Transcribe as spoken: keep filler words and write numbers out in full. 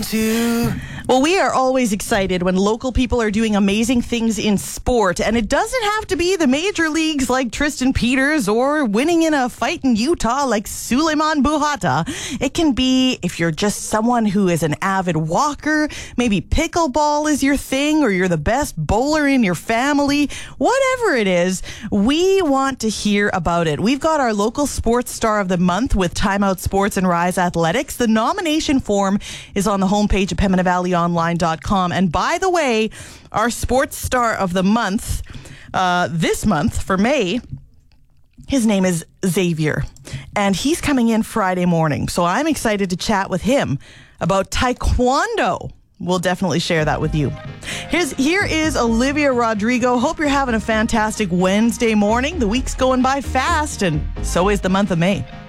to... Well, we are always excited when local people are doing amazing things in sport, and it doesn't have to be the major leagues like Tristan Peters or winning in a fight in Utah like Suleiman Buhata. It can be if you're just someone who is an avid walker, maybe pickleball is your thing, or you're the best bowler in your family. Whatever it is, we want to hear about it. We've got our local sports star of the month with Time Out Sports and Rise Athletics. The nomination form is on the homepage of Pembina Valley Online dot com. And by the way, our sports star of the month, uh, this month for May, his name is Xavier. And he's coming in Friday morning. So I'm excited to chat with him about Taekwondo. We'll definitely share that with you. Here's, here is Olivia Rodrigo. Hope you're having a fantastic Wednesday morning. The week's going by fast, and so is the month of May.